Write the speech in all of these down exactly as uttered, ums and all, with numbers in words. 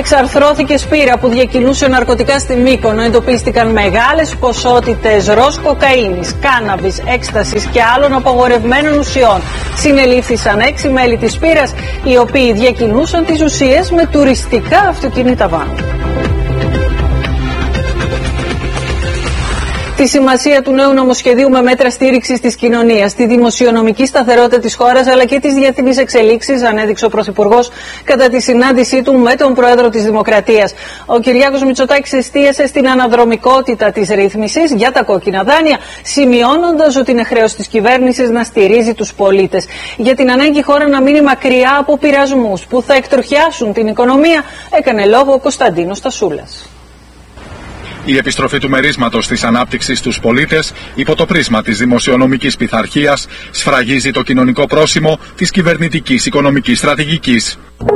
Εξαρθρώθηκε σπήρα που διακινούσε ναρκωτικά στη Μύκονο. Εντοπίστηκαν μεγάλες ποσότητες ροζ κοκαίνης, κάναβης, έκστασης και άλλων απαγορευμένων ουσιών. Συνελήφθησαν έξι μέλη της σπήρας, οι οποίοι διακινούσαν τις ουσίες με τουριστικά αυτοκίνητα βαν. Τη σημασία του νέου νομοσχεδίου με μέτρα στήριξης της κοινωνίας, τη δημοσιονομική σταθερότητα της χώρας αλλά και τις διεθνείς εξελίξεις ανέδειξε ο Πρωθυπουργός κατά τη συνάντησή του με τον Πρόεδρο της Δημοκρατίας. Ο Κυριάκος Μητσοτάκης εστίασε στην αναδρομικότητα της ρύθμισης για τα κόκκινα δάνεια, σημειώνοντας ότι είναι χρέος της κυβέρνησης να στηρίζει τους πολίτες. Για την ανάγκη η χώρα να μείνει μακριά από πειρασμούς που θα εκτροχιάσουν την οικονομία, έκανε λόγο ο Κωνσταντίνος Τασούλας. Η επιστροφή του μερίσματος της ανάπτυξης στους πολίτες υπό το πρίσμα της δημοσιονομικής πειθαρχίας σφραγίζει το κοινωνικό πρόσημο της κυβερνητικής οικονομικής στρατηγικής.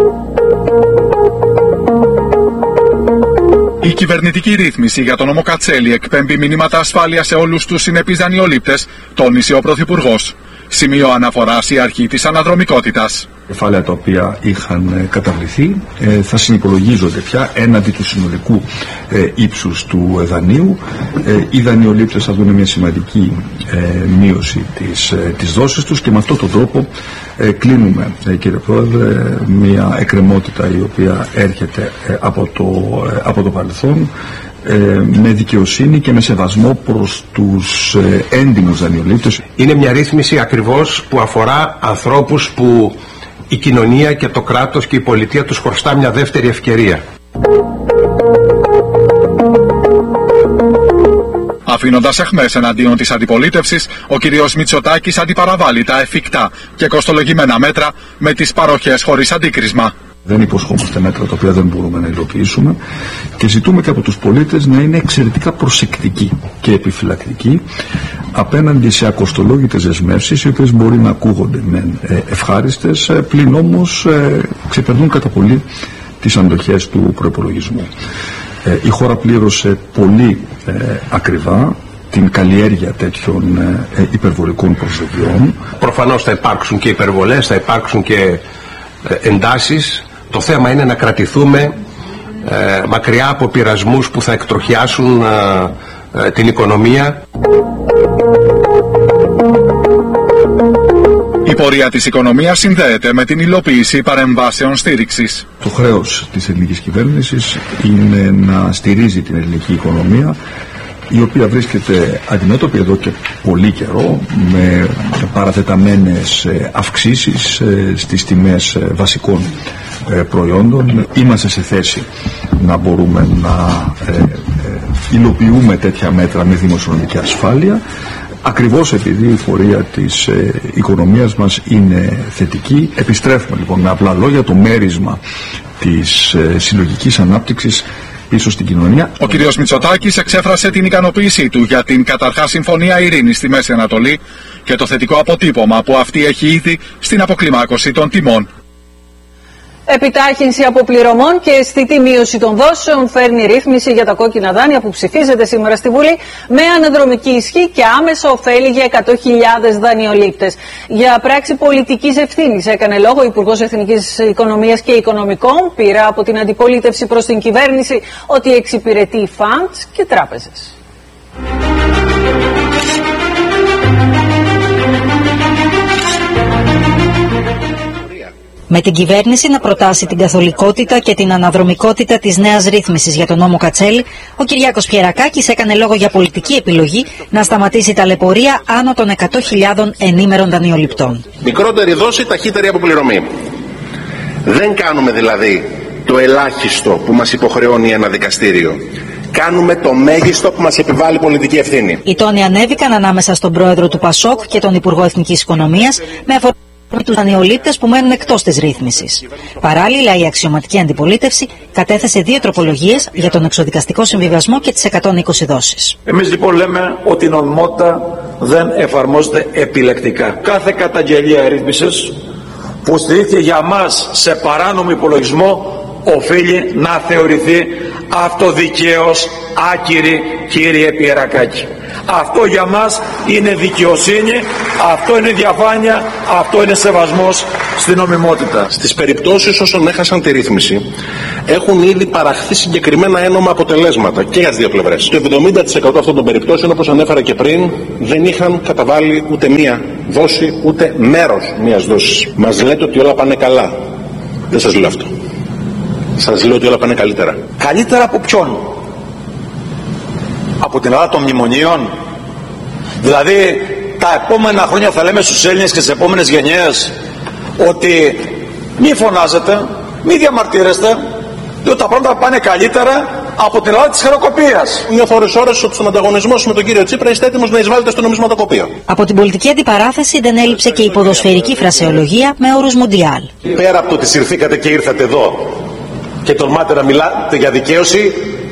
Η κυβερνητική ρύθμιση για τον νόμο Κατσέλη εκπέμπει μηνύματα ασφάλειας σε όλους τους συνεπείς δανειολήπτες, τόνισε ο Πρωθυπουργός. Σημείο αναφοράς η αρχή της αναδρομικότητας. Κεφάλαια τα οποία είχαν καταβληθεί ε, θα συνυπολογίζονται πια έναντι του συνολικού ε, ύψους του δανείου. Ε, οι δανειολήπτες θα δουν μια σημαντική ε, μείωση της, ε, της δόσης τους και με αυτόν τον τρόπο ε, κλείνουμε, ε, κύριε Πρόεδρε, μια εκκρεμότητα η οποία έρχεται ε, από, το, ε, από το παρελθόν, με δικαιοσύνη και με σεβασμό προς τους έντιμους δανειολήπτες. Είναι μια ρύθμιση ακριβώς που αφορά ανθρώπους που η κοινωνία και το κράτος και η πολιτεία τους χρωστά μια δεύτερη ευκαιρία. Αφήνοντας αιχμές εναντίον της αντιπολίτευσης, ο κ. Μητσοτάκης αντιπαραβάλλει τα εφικτά και κοστολογημένα μέτρα με τις παροχές χωρίς αντίκρισμα. Δεν υποσχόμαστε μέτρα τα οποία δεν μπορούμε να υλοποιήσουμε και ζητούμε και από τους πολίτες να είναι εξαιρετικά προσεκτικοί και επιφυλακτικοί απέναντι σε ακοστολόγητες δεσμεύσεις, οι οποίες μπορεί να ακούγονται με ευχάριστες, πλην όμως ξεπερνούν κατά πολύ τις αντοχές του προϋπολογισμού. Η χώρα πλήρωσε πολύ ακριβά την καλλιέργεια τέτοιων υπερβολικών προσδοκιών. Προφανώς θα υπάρξουν και υπερβολές, θα υπάρξουν και εντάσεις. Το θέμα είναι να κρατηθούμε ε, μακριά από πειρασμούς που θα εκτροχιάσουν ε, ε, την οικονομία. Η πορεία της οικονομίας συνδέεται με την υλοποίηση παρεμβάσεων στήριξης. Το χρέος της ελληνικής κυβέρνησης είναι να στηρίζει την ελληνική οικονομία, η οποία βρίσκεται αντιμέτωπη εδώ και πολύ καιρό με παρατεταμένες αυξήσεις στις τιμές βασικών προϊόντων. Είμαστε σε θέση να μπορούμε να υλοποιούμε τέτοια μέτρα με δημοσιονομική ασφάλεια, ακριβώς επειδή η πορεία της οικονομίας μας είναι θετική. Επιστρέφουμε λοιπόν με απλά λόγια το μέρισμα της συλλογικής ανάπτυξης πίσω στην κοινωνία. Ο κ. Μητσοτάκης εξέφρασε την ικανοποίησή του για την καταρχάς συμφωνία ειρήνης στη Μέση Ανατολή και το θετικό αποτύπωμα που αυτή έχει ήδη στην αποκλιμάκωση των τιμών. Επιτάχυνση αποπληρωμών και αισθητή μείωση των δόσεων φέρνει ρύθμιση για τα κόκκινα δάνεια που ψηφίζεται σήμερα στη Βουλή με αναδρομική ισχύ και άμεσα ωφέλη για εκατό χιλιάδες δανειολήπτες. Για πράξη πολιτικής ευθύνης έκανε λόγο ο Υπουργός Εθνικής Οικονομίας και Οικονομικών, πήρα από την αντιπολίτευση προς την κυβέρνηση ότι εξυπηρετεί φαντς και τράπεζες. Με την κυβέρνηση να προτάσει την καθολικότητα και την αναδρομικότητα της νέας ρύθμισης για τον νόμο Κατσέλη, ο Κυριάκος Πιερακάκης έκανε λόγο για πολιτική επιλογή να σταματήσει ταλαιπωρία άνω των εκατό χιλιάδων ενήμερων δανειοληπτών. Μικρότερη δόση, ταχύτερη αποπληρωμή. Δεν κάνουμε δηλαδή το ελάχιστο που μας υποχρεώνει ένα δικαστήριο. Κάνουμε το μέγιστο που μας επιβάλλει πολιτική ευθύνη. Οι τόνοι ανέβηκαν ανάμεσα στον πρόεδρο του Πασόκ και τον Υπουργό Εθνικής Οικονομίας με αφορμή τους δανειολήπτες που μένουν εκτός της ρύθμισης. Παράλληλα, η αξιωματική αντιπολίτευση κατέθεσε δύο τροπολογίες για τον εξοδικαστικό συμβιβασμό και τις εκατόν είκοσι δόσεις. Εμείς λοιπόν λέμε ότι η νομιμότητα δεν εφαρμόζεται επιλεκτικά. Κάθε καταγγελία ρύθμισης που στηρίχθηκε για μας σε παράνομο υπολογισμό οφείλει να θεωρηθεί αυτοδικαίως άκυρη, κύριε Πιερακάκη. Αυτό για μας είναι δικαιοσύνη, αυτό είναι διαφάνεια, αυτό είναι σεβασμός στην νομιμότητα. Στις περιπτώσεις όσων έχασαν τη ρύθμιση έχουν ήδη παραχθεί συγκεκριμένα ένομα αποτελέσματα και για τις δύο πλευρές. Το εβδομήντα τοις εκατό αυτών των περιπτώσεων, όπως ανέφερα και πριν, δεν είχαν καταβάλει ούτε μία δόση, ούτε μέρος μίας δόσης. Μας λέτε ότι όλα πάνε καλά. Δεν σας λέω αυτό. Σας λέω ότι όλα πάνε καλύτερα. Καλύτερα από ποιον? Από την Ελλάδα των μνημονίων? Δηλαδή τα επόμενα χρόνια θα λέμε στους Έλληνες και στις επόμενες γενιές ότι μη φωνάζετε, μη διαμαρτύρεστε, διότι τα πράγματα πάνε καλύτερα από την Ελλάδα της χρεοκοπίας. Νιώθω ώρες ώρες ότι στον ανταγωνισμό σου με τον κύριο Τσίπρα είστε έτοιμος να εισβάλλετε στο νομισματοκοπείο. Από την πολιτική αντιπαράθεση δεν έλειψε και η ποδοσφαιρική φρασεολογία με όρους Μουντιάλ. Πέρα από το ότι συρθήκατε και ήρθατε εδώ και τολμάτε να μιλάτε για δικαίωση,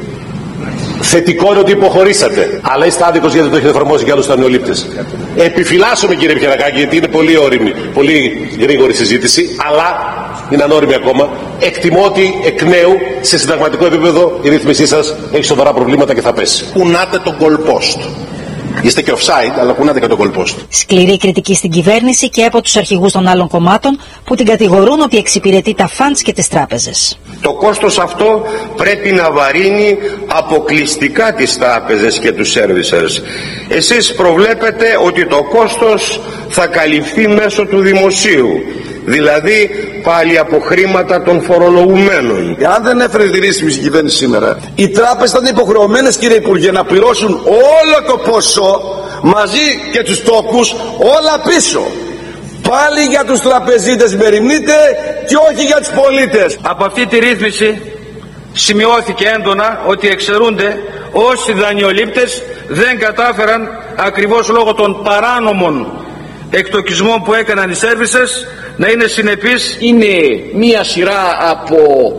θετικό είναι ότι υποχωρήσατε. Αλλά είστε άδικος γιατί το έχετε εφαρμόσει κι άλλους στανιολήπτες. Επιφυλάσσομαι κύριε Πιερακάκη, γιατί είναι πολύ όριμη, πολύ γρήγορη συζήτηση, αλλά είναι ανώριμη ακόμα. Εκτιμώ ότι εκ νέου σε συνταγματικό επίπεδο η ρύθμισή σας έχει σοβαρά προβλήματα και θα πέσει. Κουνάτε τον goal post. Είστε και offside, αλλά κουνάτε και τον goal post. Σκληρή κριτική στην κυβέρνηση και από τους αρχηγούς των άλλων κομμάτων που την κατηγορούν ότι εξυπηρετεί τα φαντς και τις τράπεζες. Το κόστος αυτό πρέπει να βαρύνει αποκλειστικά τις τράπεζες και τους servicers. Εσείς προβλέπετε ότι το κόστος θα καλυφθεί μέσω του δημοσίου, δηλαδή πάλι από χρήματα των φορολογουμένων. Αν δεν έφερε τη ρύθμιση η κυβέρνηση σήμερα, οι τράπεζες θα είναι υποχρεωμένες, κύριε Υπουργέ, να πληρώσουν όλο το ποσό μαζί και τους τόκους όλα πίσω. Πάλι για τους τραπεζίτες μεριμνείτε και όχι για τους πολίτες. Από αυτή τη ρύθμιση σημειώθηκε έντονα ότι εξαιρούνται όσοι δανειολήπτες δεν κατάφεραν ακριβώς λόγω των παράνομων εκτοκισμών που έκαναν οι services να είναι συνεπείς. Είναι μία σειρά από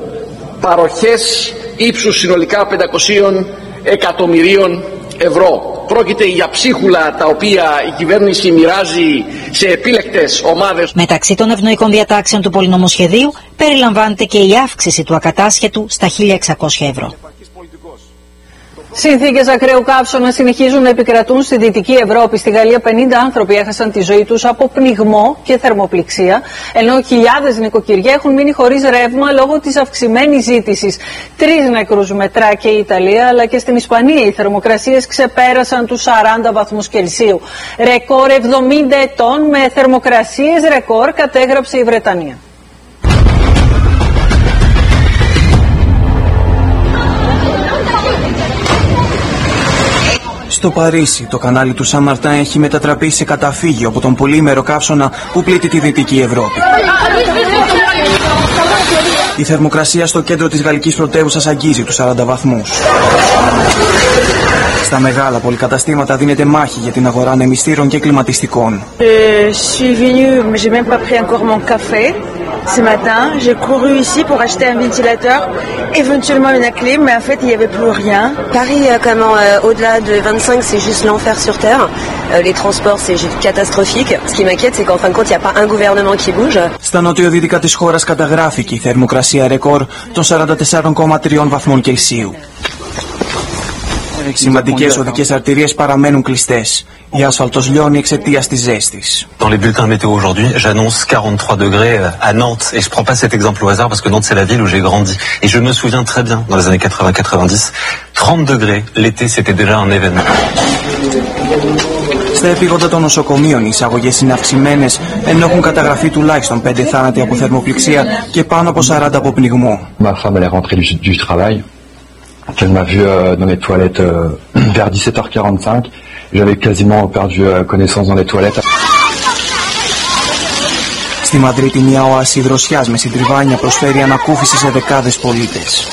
παροχές ύψους συνολικά πεντακόσια εκατομμυρίων ευρώ. Πρόκειται για ψίχουλα τα οποία η κυβέρνηση μοιράζει σε επίλεκτες ομάδες. Μεταξύ των ευνοϊκών διατάξεων του πολυνομοσχεδίου περιλαμβάνεται και η αύξηση του ακατάσχετου στα χίλια εξακόσια ευρώ. Συνθήκες ακραίου καύσωνα συνεχίζουν να επικρατούν στη Δυτική Ευρώπη. Στη Γαλλία πενήντα άνθρωποι έχασαν τη ζωή τους από πνιγμό και θερμοπληξία, ενώ χιλιάδες νοικοκυριά έχουν μείνει χωρίς ρεύμα λόγω της αυξημένης ζήτησης. Τρεις νεκρούς μετρά και η Ιταλία, αλλά και στην Ισπανία οι θερμοκρασίες ξεπέρασαν τους σαράντα βαθμούς Κελσίου. Ρεκόρ εβδομήντα ετών με θερμοκρασίες ρεκόρ κατέγραψε η Βρετανία. Στο Παρίσι, το κανάλι του Σαν Μαρτάν έχει μετατραπεί σε καταφύγιο από τον πολύμερο καύσωνα που πλήττει τη Δυτική Ευρώπη. Η θερμοκρασία στο κέντρο της γαλλικής πρωτεύουσας αγγίζει τους σαράντα βαθμούς. Στα μεγάλα πολυκαταστήματα δίνεται μάχη για την αγορά ανεμιστήρων και κλιματιστικών. Ce matin, j'ai couru ici pour acheter un ventilateur, éventuellement une clim, mais en fait il n'y avait plus rien. Paris, euh, comment, euh, au-delà de vingt-cinq, c'est juste l'enfer sur terre. Euh, les transports, c'est catastrophique. Ce qui m'inquiète, c'est qu'en fin de compte, il n'y a pas un gouvernement qui bouge. Στα νοτιοδυτικά της χώρας καταγράφηκε η θερμοκρασία ρεκόρ των σαράντα τέσσερα κόμμα τρία βαθμών Κελσίου. Σημαντικές οδικές αρτηρίες παραμένουν κλειστές. Η άσφαλτος λιώνει εξαιτίας της ζέστης. Dans les bulletins météo aujourd'hui, j'annonce quarante-trois degrés à Nantes. Et je prends pas cet exemple au hasard parce que Nantes c'est la ville où j'ai grandi. Et je me souviens très bien, dans les années quatre-vingts quatre-vingt-dix, trente degrés, l'été c'était déjà un événement. Στα επίγοντα των νοσοκομείων οι εισαγωγές είναι αυξημένες, ενώ έχουν καταγραφεί τουλάχιστον πέντε θάνατοι από θερμοπληξία και πάνω από σαράντα από πνιγμό. Ma femme elle est rentrée du, du travail. Elle m'a vu euh, dans les toilettes euh, vers dix-sept heures quarante-cinq. J'avais quasiment perdu euh, connaissance dans les toilettes. Στη Μαδρίτη μια οάση δροσιάς με συντριβάνια προσφέρει ανακούφιση σε δεκάδες πολίτες.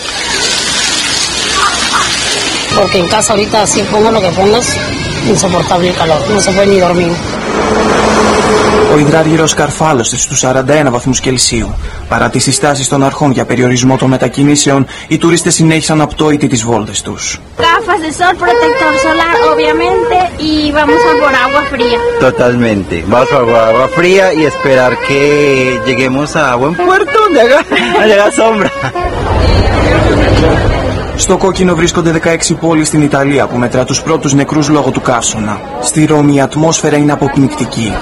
Porque en casa ahorita así pongo lo que pongas, insoportable el calor, no se puede ni dormir. Ο υδράργυρος καρφάλωσε στους σαράντα ένα βαθμούς Κελσίου. Παρά τις συστάσεις των αρχών για περιορισμό των μετακινήσεων, οι τουρίστες συνέχισαν απτόητοι τις βόλτες τους. Gafas de sol, protector solar, obviamente, y vamos a por agua fría. Totalmente. Vamos a por agua fría y esperar que lleguemos a buen puerto donde haga, haga sombra. Στο κόκκινο βρίσκονται δεκαέξι πόλεις στην Ιταλία που μετρά τους πρώτους νεκρούς λόγω του καύσωνα. Στη Ρώμη η ατμόσφαιρα είναι αποπνικτική.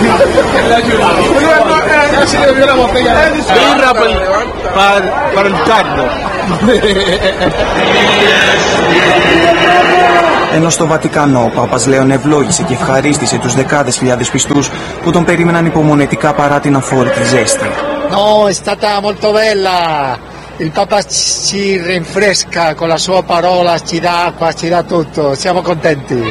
Ενώ στο Βατικανό ο Πάπας Λέων ευλόγησε και ευχαρίστησε τους δεκάδες χιλιάδες πιστούς που τον περίμεναν υπομονετικά παρά την αφόρητη ζέστη. No, è stata molto bella. Il Papa ci rinfresca con la sua parola, ci dà acqua, ci dà tutto. Siamo contenti.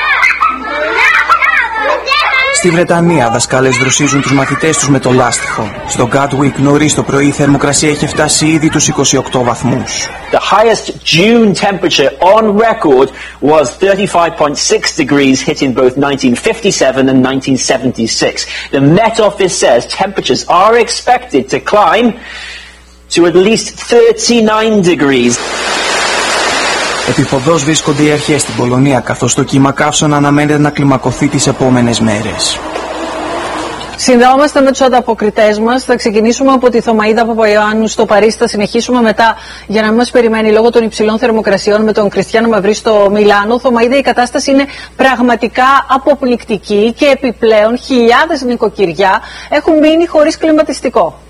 Στη Βρετανία, δασκάλες δροσίζουν τους μαθητές τους με το λάστιχο. Στο Gatwick νωρίς το πρωί η θερμοκρασία έχει φτάσει ήδη τους είκοσι οκτώ βαθμούς. The highest June temperature on record was thirty-five point six degrees, hitting both nineteen fifty-seven and nineteen seventy-six. The Met Office says temperatures are expected to climb to at least thirty-nine degrees. Επιποδός βρίσκονται οι αρχές στην Πολωνία, καθώς το κύμα καύσωνα αναμένεται να κλιμακωθεί τις επόμενες μέρες. Συνδεόμαστε με τους ανταποκριτές μας. Θα ξεκινήσουμε από τη Θωμαΐδα Παπαϊωάννου στο Παρίσι. Θα συνεχίσουμε μετά, για να μην μας περιμένει λόγω των υψηλών θερμοκρασιών, με τον Κριστιάνο Μαυρί στο Μιλάνο. Θωμαΐδα, η κατάσταση είναι πραγματικά αποπληκτική και επιπλέον χιλιάδες νοικοκυριά έχουν μείνει χωρίς κλιματιστικό.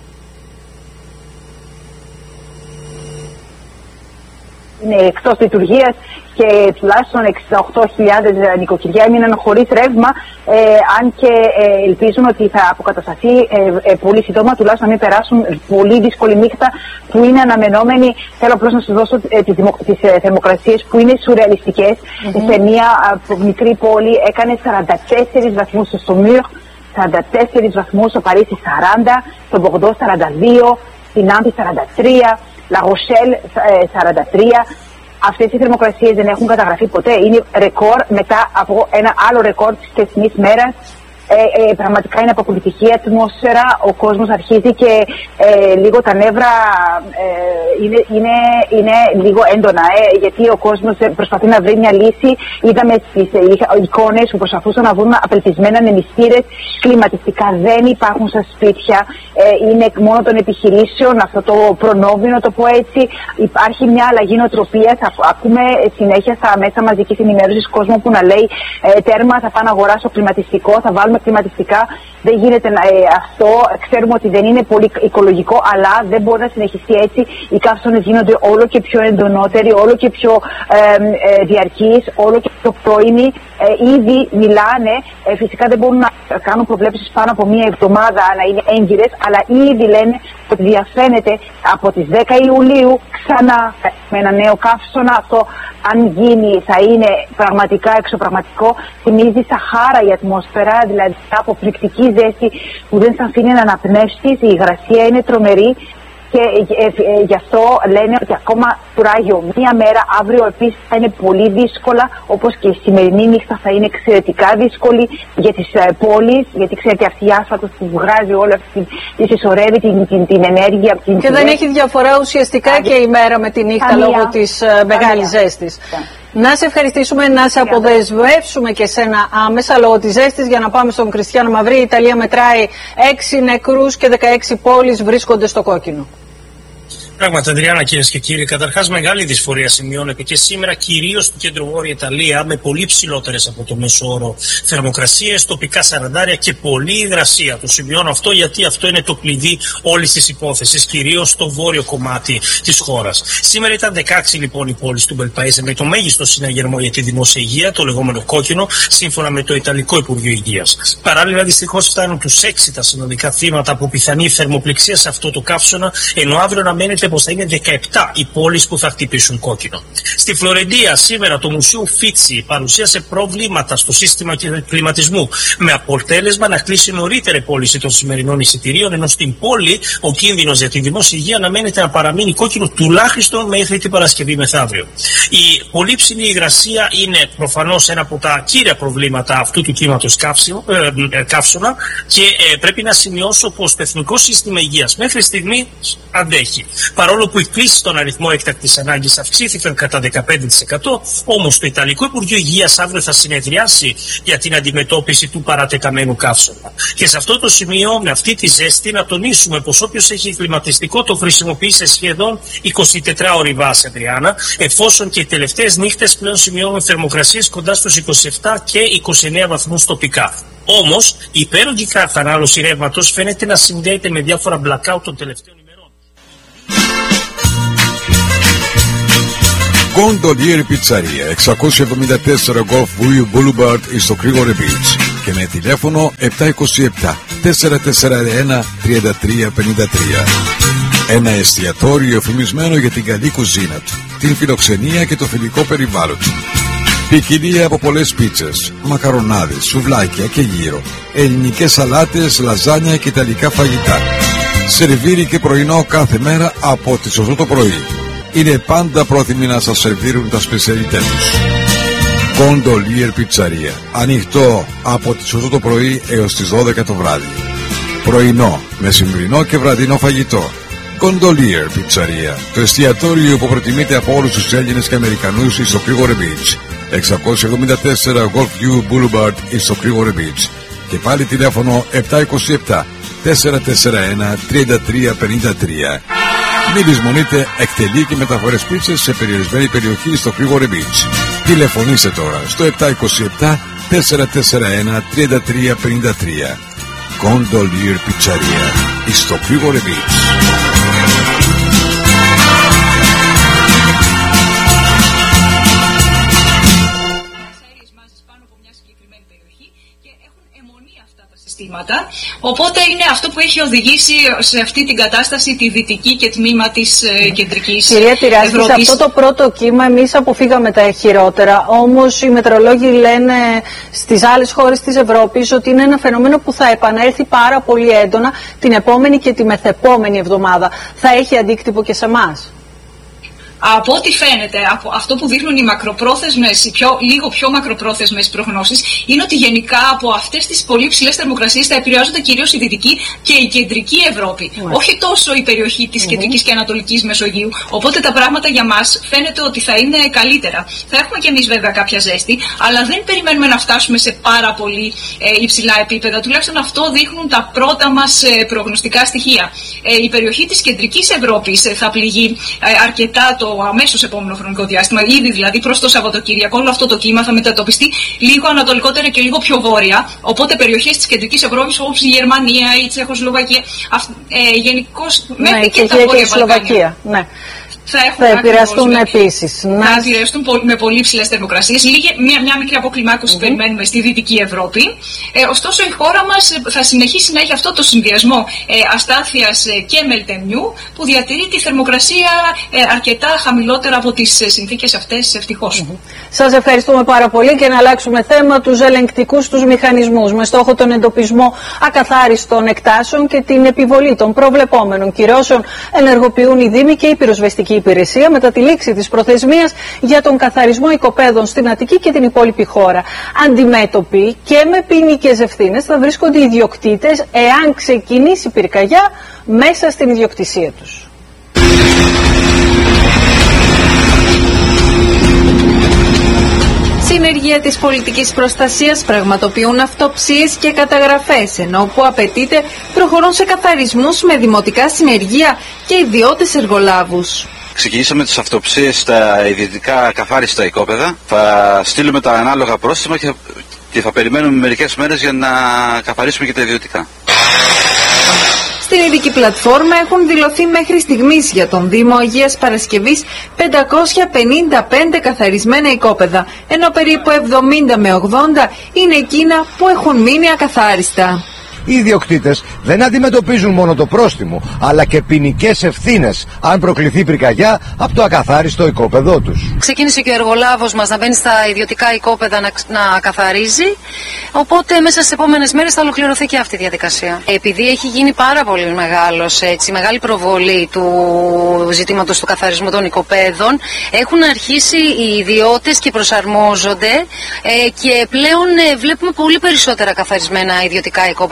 Είναι εκτός λειτουργίας και τουλάχιστον εξήντα οκτώ χιλιάδες νοικοκυριά έμειναν χωρίς ρεύμα, ε, αν και ε, ελπίζουν ότι θα αποκατασταθεί ε, ε, πολύ σύντομα, τουλάχιστον να μην περάσουν πολύ δύσκολη νύχτα που είναι αναμενόμενη. Θέλω απλώς να σας δώσω ε, τις, δημο, τις ε, θερμοκρασίες που είναι σουρεαλιστικές. Mm-hmm. Σε μια ε, μικρή πόλη έκανε σαράντα τέσσερις βαθμούς στο Μουρ, σαράντα τέσσερις βαθμούς στο Παρίσι, σαράντα, στο Μπορντό σαράντα δύο, στην Άντι σαράντα τρία, La Rochelle σαράντα τρία. Αυτές οι θερμοκρασίες δεν έχουν καταγραφεί ποτέ. Είναι ρεκόρ μετά από ένα άλλο ρεκόρ της χθεσινής μέρας. Ε, ε, πραγματικά είναι αποκριτική ατμόσφαιρα. Ο κόσμος αρχίζει και ε, λίγο τα νεύρα ε, είναι, είναι, είναι λίγο έντονα, ε, γιατί ο κόσμος προσπαθεί να βρει μια λύση. Είδαμε τις ε, εικόνες που προσπαθούσαν να βρουν απελπισμένα νεμιστήρες. Κλιματιστικά δεν υπάρχουν στα σπίτια, ε, είναι μόνο των επιχειρήσεων, αυτό το προνόμιο, το πω έτσι. Υπάρχει μια αλλαγή νοοτροπίας. Ακούμε συνέχεια στα μέσα μαζικής ενημέρωσης κόσμο που να λέει ε, τέρμα, θα πάω να αγοράσω κλιματιστικό, θα βάλουμε κλιματιστικά. Δεν γίνεται ε, αυτό. Ξέρουμε ότι δεν είναι πολύ οικολογικό, αλλά δεν μπορεί να συνεχιστεί έτσι. Οι καύσωνες γίνονται όλο και πιο εντονότεροι, όλο και πιο ε, ε, διαρκείς, όλο και πιο πρώιμοι. Ε, ήδη μιλάνε, ε, φυσικά δεν μπορούν να κάνουν προβλέψεις πάνω από μία εβδομάδα να είναι έγκυρες, αλλά ήδη λένε ότι διαφαίνεται από τις δέκα Ιουλίου ξανά με ένα νέο καύσωνα. Αυτό, αν γίνει, θα είναι πραγματικά εξωπραγματικό. Θυμίζει Σαχάρα η ατμόσφαιρα, δηλαδή αποπληκτική ζέστη που δεν θα αφήνει να αναπνεύσεις. Η υγρασία είναι τρομερή και ε, ε, ε, γι' αυτό λένε ότι ακόμα τουράγιο μία μέρα, αύριο επίσης θα είναι πολύ δύσκολα, όπως και η σημερινή νύχτα θα είναι εξαιρετικά δύσκολη για τις ε, πόλεις, γιατί ξέρετε αυτή η άσφαλτος που βγάζει όλη αυτή τη συσσωρεύει την, την, την ενέργεια. Την και δεν έχει διαφορά ουσιαστικά και η μέρα με τη νύχτα Καμία. λόγω της ε, μεγάλης ζέστης. Να σε ευχαριστήσουμε, να σε αποδεσμεύσουμε και σένα άμεσα λόγω της ζέστης για να πάμε στον Κριστιάνο Μαυρί. Η Ιταλία μετράει έξι νεκρούς και δεκαέξι πόλεις βρίσκονται στο κόκκινο. Πράγματι, Αντριάννα, κυρίες και κύριοι, καταρχάς μεγάλη δυσφορία σημειώνεται και σήμερα κυρίως στην κέντρο-βόρεια Ιταλία με πολύ ψηλότερες από το μέσο όρο θερμοκρασίες, τοπικά σαραντάρια και πολλή υγρασία. Το σημειώνω αυτό γιατί αυτό είναι το κλειδί όλης της υπόθεσης, κυρίως στο βόρειο κομμάτι της χώρας. Σήμερα ήταν δεκαέξι λοιπόν οι πόλεις του Μπελπαΐζε με το μέγιστο συναγερμό για τη δημόσια υγεία, το λεγόμενο κόκκινο, σύμφωνα με το Ιταλικό Υπουργείο Υγείας. Παράλληλα, δυστυχώς φτάνουν τους έξι τα συνολικά θύματα από πιθανή θερμοπληξία σε αυτό το καύσωνα, ενώ αύριο αναμένεται πως θα είναι δεκαεπτά οι πόλεις που θα χτυπήσουν κόκκινο. Στη Φλωρεντία σήμερα το Μουσείο Φίτσι παρουσίασε προβλήματα στο σύστημα κλιματισμού, με αποτέλεσμα να κλείσει νωρίτερα η πώληση των σημερινών εισιτηρίων, ενώ στην πόλη ο κίνδυνος για τη δημόσια υγεία αναμένεται να παραμείνει κόκκινο τουλάχιστον μέχρι την Παρασκευή μεθαύριο. Η πολύ ψηλή υγρασία είναι προφανώς ένα από τα κύρια προβλήματα αυτού του κύματος ε, καύσωνα και ε, πρέπει να σημειώσω πως το Εθνικό Σύστημα Υγείας μέχρι στιγμή αντέχει. παρόλο που οι κλήσεις στον αριθμό έκτακτης ανάγκης αυξήθηκαν κατά δεκαπέντε τοις εκατό, όμως το Ιταλικό Υπουργείο Υγείας αύριο θα συνεδριάσει για την αντιμετώπιση του παρατεταμένου καύσωνα. Και σε αυτό το σημείο, με αυτή τη ζέστη, να τονίσουμε πως όποιος έχει κλιματιστικό το χρησιμοποιεί σε σχεδόν εικοσιτετράωρη βάση, Αντριάννα, εφόσον και οι τελευταίες νύχτες πλέον σημειώνουν θερμοκρασίες κοντά στους είκοσι επτά και είκοσι εννέα βαθμούς τοπικά. Όμως, η υπέρογγη κατανάλωση ρεύματος φαίνεται να συνδέεται με διάφορα blackout των τελευταίων ημερών. Gondolier Pizzeria, εξακόσια εβδομήντα τέσσερα Golf View Boulevard στο Κρήγορε Beach και με τηλέφωνο επτά είκοσι επτά τετρακόσια σαράντα ένα τριάντα τρία πενήντα τρία. Ένα εστιατόριο εφημισμένο για την καλή κουζίνα του, την φιλοξενία και το φιλικό περιβάλλον του. Ποικιλία από πολλές πίτσες, μακαρονάδες, σουβλάκια και γύρο, ελληνικές σαλάτες, λαζάνια και ιταλικά φαγητά. Σερβίρι και πρωινό κάθε μέρα από τις οκτώ το πρωί. Είναι πάντα πρόθυμοι να σας σερβίρουν τα σπεσιαλιτέ τους. Gondolier Pizzeria, ανοιχτό από τις οκτώ το πρωί έως τις δώδεκα το βράδυ. Πρωινό, μεσημβρινό και βραδινό φαγητό. Gondolier Pizzeria, το εστιατόριο που προτιμείται από όλους τους Έλληνες και Αμερικανούς στο Κρήγορε Beach. εξακόσια εβδομήντα τέσσερα Golf View Boulevard στο Κρήγορε Beach. Και πάλι τηλέφωνο επτά είκοσι επτά τετρακόσια σαράντα ένα τριάντα τρία πενήντα τρία. Μην λησμονείτε, εκτελεί και μεταφορές πίτσες σε περιορισμένη περιοχή στο Κρήγορε Beach. Τηλεφωνήστε τώρα στο επτά είκοσι επτά τετρακόσια σαράντα ένα τριάντα τρία πενήντα τρία. Gondolier Pizzeria στο Κρήγορε Beach. Οπότε είναι αυτό που έχει οδηγήσει σε αυτή την κατάσταση τη δυτική και τμήμα της ε, κεντρικής Κυρία Τυράκη, Ευρώπης. σε αυτό το πρώτο κύμα εμείς αποφύγαμε τα χειρότερα, όμως οι μετεωρολόγοι λένε στις άλλες χώρες της Ευρώπης ότι είναι ένα φαινόμενο που θα επανέλθει πάρα πολύ έντονα την επόμενη και τη μεθεπόμενη εβδομάδα. Θα έχει αντίκτυπο και σε εμάς? Από ό,τι φαίνεται, από αυτό που δείχνουν οι μακροπρόθεσμες, οι πιο, λίγο πιο μακροπρόθεσμες προγνώσεις, είναι ότι γενικά από αυτές τις πολύ ψηλές θερμοκρασίες θα επηρεάζονται κυρίως η δυτική και η κεντρική Ευρώπη. Mm. Όχι τόσο η περιοχή της mm. κεντρικής και ανατολικής Μεσογείου. Οπότε τα πράγματα για μας φαίνεται ότι θα είναι καλύτερα. Θα έχουμε και εμείς βέβαια κάποια ζέστη, αλλά δεν περιμένουμε να φτάσουμε σε πάρα πολύ ε, υψηλά επίπεδα. Τουλάχιστον αυτό δείχνουν τα πρώτα μας ε, προγνωστικά στοιχεία. Ε, η περιοχή της κεντρικής Ευρώπης ε, θα πληγεί ε, αρκετά το αμέσως επόμενο χρονικό διάστημα, ήδη δηλαδή προς το Σαββατοκύριακο. Όλο αυτό το κύμα θα μετατοπιστεί λίγο ανατολικότερα και λίγο πιο βόρεια. Οπότε περιοχές της κεντρικής Ευρώπης όπως η Γερμανία, η Τσεχοσλοβακία, ε, γενικώς ναι, μέχρι και, και τα Βόρεια Σλοβακία. Ναι. Θα, θα επηρεαστούν επίσης. Θα να... επηρεαστούν με πολύ ψηλές θερμοκρασίες. Μια, μια μικρή αποκλιμάκωση mm-hmm. περιμένουμε στη Δυτική Ευρώπη. Ε, ωστόσο η χώρα μας θα συνεχίσει να έχει αυτό το συνδυασμό ε, αστάθειας ε, και μελτεμιού που διατηρεί τη θερμοκρασία ε, αρκετά χαμηλότερα από τις ε, συνθήκες αυτές, ευτυχώς. Mm-hmm. Σας ευχαριστούμε πάρα πολύ και να αλλάξουμε θέμα τους ελεγκτικούς τους μηχανισμούς με στόχο τον εντοπισμό ακαθάριστων εκτάσεων και την επιβολή των προβλεπόμενων κυρώσεων. Ενεργοποιούν οι Δήμοι και η πυροσβεστική υπηρεσία μετά τη λήξη της προθεσμίας για τον καθαρισμό οικοπαίδων στην Αττική και την υπόλοιπη χώρα. Αντιμέτωποι και με ποινικές ευθύνες θα βρίσκονται οι ιδιοκτήτες εάν ξεκινήσει πυρκαγιά μέσα στην ιδιοκτησία τους. Συνεργεία της πολιτικής προστασίας πραγματοποιούν αυτοψίες και καταγραφές, ενώ όπου απαιτείται προχωρούν σε καθαρισμούς με δημοτικά συνεργεία και ιδιώτες εργολάβους. Ξεκινήσαμε τις αυτοψίες στα ιδιωτικά καθάριστα οικόπεδα. Θα στείλουμε τα ανάλογα πρόστιμα και, και θα περιμένουμε μερικές μέρες για να καθαρίσουμε και τα ιδιωτικά. Στην ειδική πλατφόρμα έχουν δηλωθεί μέχρι στιγμής για τον Δήμο Αγίας Παρασκευής πεντακόσια πενήντα πέντε καθαρισμένα οικόπεδα, ενώ περίπου εβδομήντα με ογδόντα είναι εκείνα που έχουν μείνει ακαθάριστα. Οι ιδιοκτήτες δεν αντιμετωπίζουν μόνο το πρόστιμο, αλλά και ποινικές ευθύνες αν προκληθεί πυρκαγιά από το ακαθάριστο οικόπεδό τους. Ξεκίνησε και ο εργολάβος μας να μπαίνει στα ιδιωτικά οικόπεδα να, να καθαρίζει, οπότε μέσα στις επόμενες μέρες θα ολοκληρωθεί και αυτή η διαδικασία. Επειδή έχει γίνει πάρα πολύ μεγάλος, έτσι, μεγάλη προβολή του ζητήματος του καθαρισμού των οικοπαίδων, έχουν αρχίσει οι ιδιώτες και προσαρμόζονται ε, και πλέον ε, βλέπουμε πολύ περισσότερα καθαρισμένα ιδιωτικά οικόπεδα.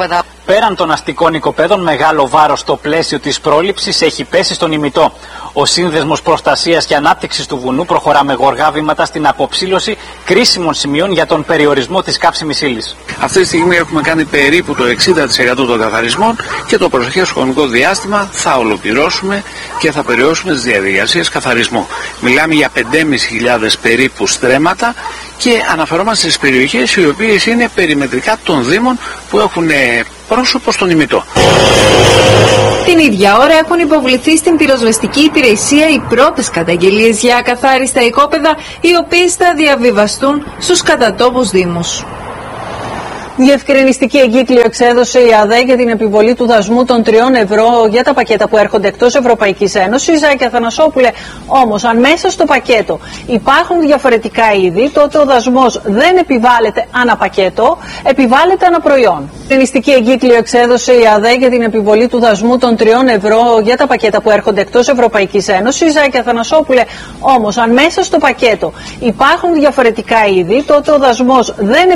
πέραν των αστικών οικοπαίδων, μεγάλο βάρος στο πλαίσιο της πρόληψης έχει πέσει στον ημιτό. Ο Σύνδεσμος Προστασίας και Ανάπτυξης του Βουνού προχωρά με γοργά βήματα στην αποψήλωση κρίσιμων σημείων για τον περιορισμό της κάψιμης ύλης. Αυτή τη στιγμή έχουμε κάνει περίπου το εξήντα τοις εκατό των καθαρισμών και το προσεχές χρονικό διάστημα θα ολοκληρώσουμε και θα περιορίσουμε τις διαδικασίες καθαρισμού. Μιλάμε για πεντέμισι χιλιάδες περίπου στρέμματα και αναφερόμαστε στις περιοχές οι οποίες είναι περιμετρικά των δήμων που έχουν πρόσωπο στον ημιτό. Την ίδια ώρα έχουν υποβληθεί στην πυροσβεστική υπηρεσία οι πρώτες καταγγελίες για ακαθάριστα οικόπεδα, οι οποίες θα διαβιβαστούν στους κατατόπους δήμους. Διευκρινιστική εγκύκλιο εξέδωσε η ΑΔΕ για την επιβολή του δασμού των τριών ευρώ για τα πακέτα που έρχονται εκτός Ευρωπαϊκής Ένωσης. Ζάκη Αθανασόπουλε, όμως, αν μέσα στο πακέτο υπάρχουν διαφορετικά είδη, τότε ο δασμός δεν επιβάλλεται ανά πακέτο, επιβάλλεται ανά προϊόν. Διευκρινιστική εγκύκλιο εξέδωσε η ΑΔΕ για την επιβολή του δασμού των τριών ευρώ για τα πακέτα που έρχονται εκτός Ευρωπαϊκής Ένωσης. Ζάκη Αθανασόπουλε, όμως, αν μέσα στο πακέτο υπάρχουν διαφορετικά είδη, τότε ο δασμός δεν